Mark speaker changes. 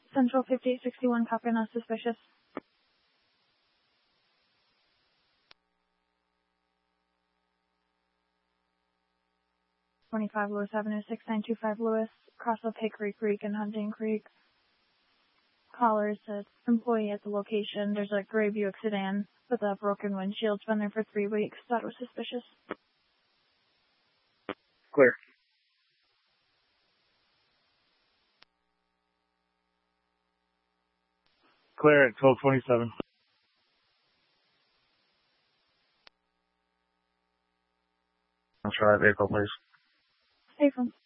Speaker 1: Central 5861, copy, not suspicious. '25 Lewis Avenue, 6925 Lewis, cross of Hickory Creek and Hunting Creek. Caller says employee at the location. There's a gray Buick sedan with a broken windshield. It's been there for 3 weeks. Thought it was suspicious.
Speaker 2: Clear. Clear at 1227. I'll try that vehicle, please.
Speaker 1: Stay from